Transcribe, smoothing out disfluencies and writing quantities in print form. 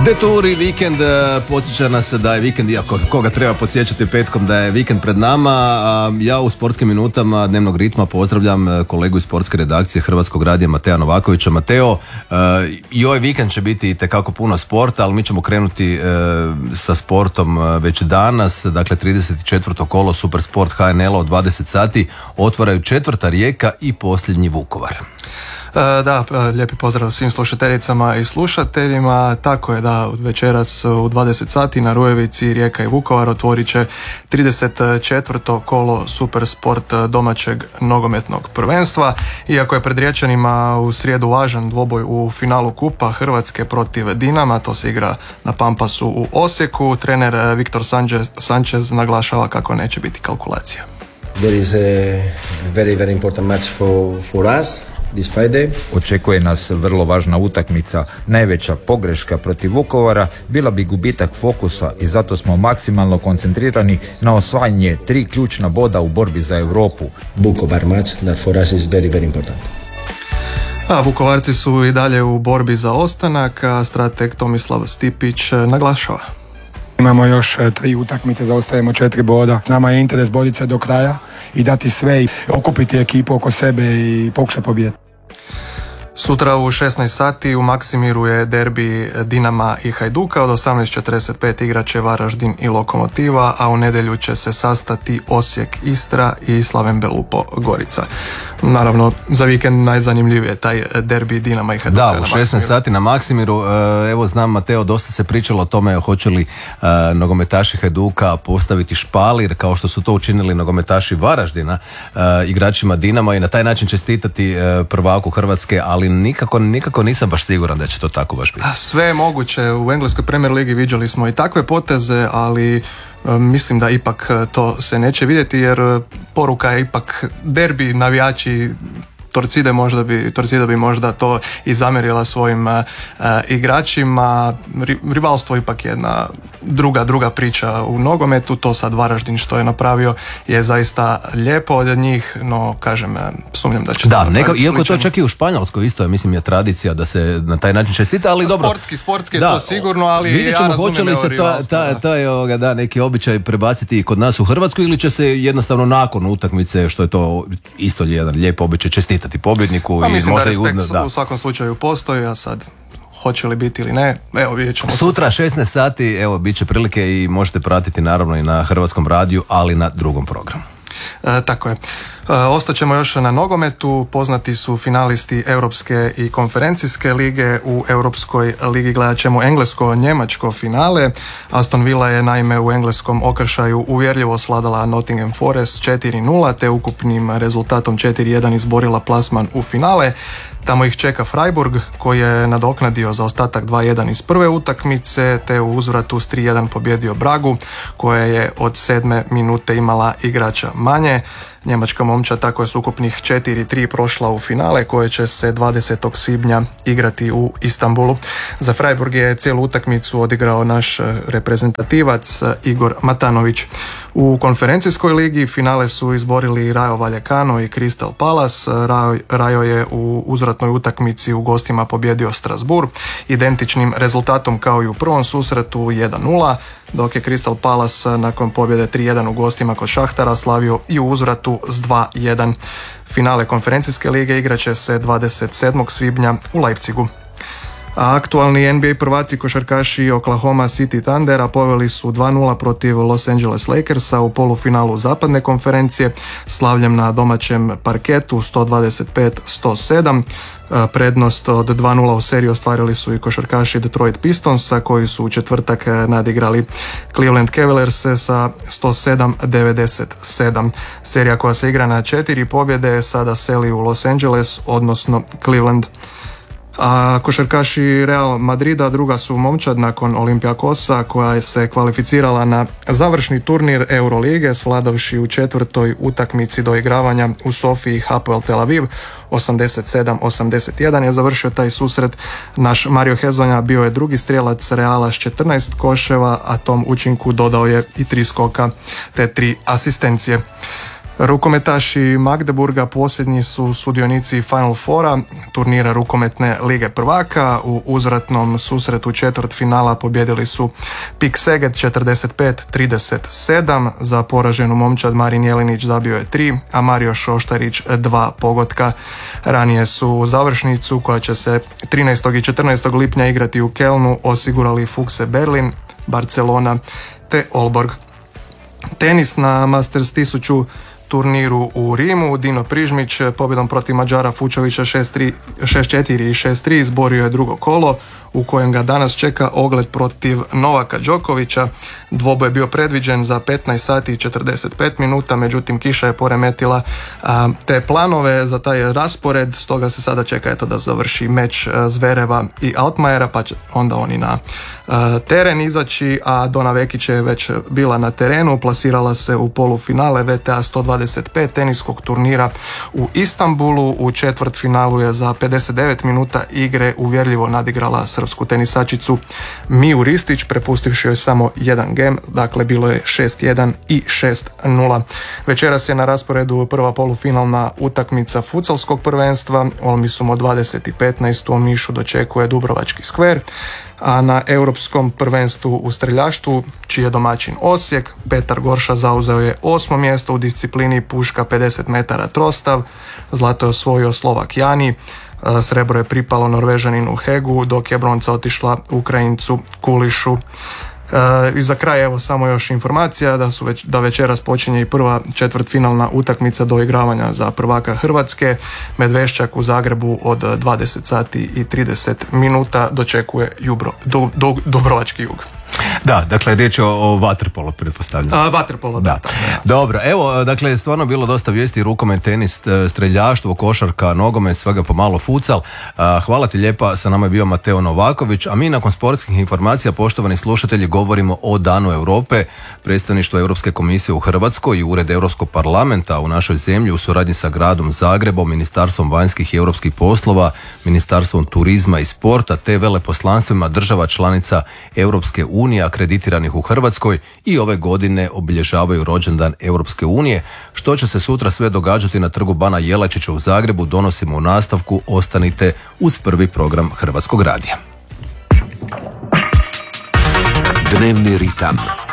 Deturi, vikend, podsjeća nas da je vikend, iako koga treba podsjećati petkom da je vikend pred nama. Ja u sportskim minutama dnevnog ritma pozdravljam kolegu iz sportske redakcije Hrvatskog radija Mateja Novakovića. Mateo, i ovaj vikend će biti itekako puno sporta, ali mi ćemo krenuti sa sportom već danas. Dakle, 34. kolo Supersport HNL-a od 20 sati otvaraju četvrta Rijeka i posljednji Vukovar. Da, lijepi pozdrav svim slušateljicama i slušateljima. Tako je da večeras u 20 sati na Rujevici Rijeka i Vukovar otvorit će 34. kolo Supersport domaćeg nogometnog prvenstva. Iako je pred Riječanima u srijedu važan dvoboj u finalu Kupa Hrvatske protiv Dinama, to se igra na Pampasu u Osijeku, trener Viktor Sanchez naglašava kako neće biti kalkulacija. There is a very important match for us. Očekuje nas vrlo važna utakmica. Najveća pogreška protiv Vukovara bila bi gubitak fokusa i zato smo maksimalno koncentrirani na osvajanje 3 ključna boda u borbi za Europu. Vukovar match that for us is very important. A Vukovarci su i dalje u borbi za ostanak, a strateg Tomislav Stipić naglašava. Imamo još 3 utakmice, zaostajemo 4 boda. Nama je interes boriti se do kraja i dati sve i okupiti ekipu oko sebe i pokušati pobijediti. Sutra u 16 sati u Maksimiru je derbi Dinama i Hajduka, od 18:45 igrat će Varaždin i Lokomotiva, a u nedjelju će se sastati Osijek Istra i Slaven Belupo Gorica. Naravno, za vikend najzanimljivije taj derbi Dinama i Hajduka. Da, u 16 sati na Maksimiru. Evo, znam, Mateo, dosta se pričalo o tome hoće li nogometaši Hajduka postaviti špalir kao što su to učinili nogometaši Varaždina igračima Dinama i na taj način čestitati prvaku Hrvatske, ali nikako nisam baš siguran da će to tako baš biti. Sve je moguće. U engleskoj Premier Ligi viđali smo i takve poteze, ali mislim da ipak to se neće vidjeti, jer poruka je ipak derbi, navijači Torcida bi možda to i zamjerila svojim igračima. Rivalstvo ipak je jedna druga priča u nogometu. To sad Varaždin što je napravio je zaista lijepo od njih, no kažem, sumnjam da će iako to čak i u Španjolskoj isto je, mislim, je tradicija da se na taj način čestita, ali dobro. Sportski je to sigurno, ali vidjet ćemo hoće li se to neki običaj prebaciti i kod nas u Hrvatsku, ili će se jednostavno nakon utakmice, što je to isto jedan lijep običaj, čestitati pobjedniku. Mislim da respekt u svakom slučaju postoji, a sad hoće li biti ili ne, evo vidjet ćemo. Sutra 16 sati, evo, bit će prilike i možete pratiti naravno i na Hrvatskom radiju, ali na drugom programu. Tako je. Ostaćemo još na nogometu. Poznati su finalisti Europske i konferencijske lige. U Europskoj ligi gledat ćemo englesko-njemačko finale. Aston Villa je naime u engleskom okršaju uvjerljivo svladala Nottingham Forest 4-0 te ukupnim rezultatom 4-1 izborila plasman u finale. Tamo ih čeka Freiburg koji je nadoknadio zaostatak 2-1 iz prve utakmice te u uzvratu s 3-1 pobjedio Bragu koja je od 7. minute imala igrača manje. Njemačka momčad tako je s ukupnih 4-3 prošla u finale koje će se 20. svibnja igrati u Istanbulu. Za Freiburg je cijelu utakmicu odigrao naš reprezentativac Igor Matanović. U konferencijskoj ligi finale su izborili Rayo Vallecano i Crystal Palace. Rayo je u uzvratnoj utakmici u gostima pobjedio Strasbourg identičnim rezultatom kao i u prvom susretu 1-0, dok je Crystal Palace nakon pobjede 3-1 u gostima kod Šahtara slavio i u uzvratu s 2-1. Finale konferencijske lige igraće se 27. svibnja u Leipzigu. A aktualni NBA prvaci košarkaši Oklahoma City Thundera poveli su 2-0 protiv Los Angeles Lakersa u polufinalu zapadne konferencije slavljem na domaćem parketu 125-107. Prednost od 2-0 u seriji ostvarili su i košarkaši Detroit Pistonsa koji su u četvrtak nadigrali Cleveland Cavalierse sa 107-97. Serija koja se igra na 4 pobjede sada seli u Los Angeles, odnosno Cleveland. A košarkaši Real Madrida druga su momčad nakon Olympiakosa koja se kvalificirala na završni turnir Eurolige svladavši u četvrtoj utakmici doigravanja u Sofiji Hapoel Tel Aviv 87-81 je završio taj susret. Naš Mario Hezonja bio je drugi strijelac Reala s 14 koševa, a tom učinku dodao je i 3 skoka te 3 asistencije. Rukometaši Magdeburga posljednji su sudionici Final Fora, turnira rukometne lige prvaka. U uzvratnom susretu četvrtfinala pobjedili su PIK Seget 45-37. Za poraženu momčad Marin Jelinić zabio je 3, a Mario Šoštarić 2 pogotka. Ranije su u završnicu koja će se 13. i 14. lipnja igrati u Kelnu osigurali Fuchse Berlin, Barcelona te Olborg. Tenis na Masters 1000 turniru u Rimu. Dino Prižmić pobjedom protiv Mađara Fučovića 6-4 i 6-3 izborio je drugo kolo u kojem ga danas čeka ogled protiv Novaka Đokovića. Dvoboj je bio predviđen za 15 sati i 45 minuta, međutim kiša je poremetila te planove za taj raspored, stoga se sada čeka da završi meč Zvereva i Altmajera, pa će onda oni na teren izaći, a Dona Vekić je već bila na terenu, plasirala se u polufinale VTA 125 teniskog turnira u Istanbulu. U četvrtfinalu je za 59 minuta igre uvjerljivo nadigrala srpsku tenisačicu Miju Ristić, prepustivši joj samo jedan gem, dakle bilo je 6-1 i 6-0. Večeras je na rasporedu prva polufinalna utakmica futsalskog prvenstva. Olmisum od 20:15 u Omišu dočekuje Dubrovački skver, a na europskom prvenstvu u streljaštvu, čiji je domaćin Osijek, Petar Gorša zauzeo je 8. mjesto u disciplini puška 50 metara trostav, zlato je osvojio Slovak Jani, srebro je pripalo Norvežaninu Hegu, dok je bronca otišla Ukrajincu Kulišu. I za kraj evo samo još informacija da večeras počinje i prva četvrtfinalna utakmica doigravanja za prvaka Hrvatske. Medveščak u Zagrebu od 20 sati i 30 minuta dočekuje Dubrovački Jug. Da, dakle riječ je o vaterpolu, pretpostavljam. Vaterpolo, da. Dobro, evo, dakle, stvarno bilo dosta vijesti, rukomet, tenis, streljaštvo, košarka, nogomet, svega pomalo futsal. Hvala ti lijepa, sa nama je bio Mateo Novaković, a mi nakon sportskih informacija, poštovani slušatelji, govorimo o Danu Europe, predstavništvo Europske komisije u Hrvatskoj i Ured Europskog parlamenta u našoj zemlji u suradnji sa gradom Zagrebom, Ministarstvom vanjskih i europskih poslova, Ministarstvom turizma i sporta te veleposlanstvima država članica Europske unije akreditiranih u Hrvatskoj i ove godine obilježavaju rođendan Europske unije. Što će se sutra sve događati na trgu Bana Jelačića u Zagrebu donosimo u nastavku. Ostanite uz prvi program Hrvatskog radija. Dnevni ritam.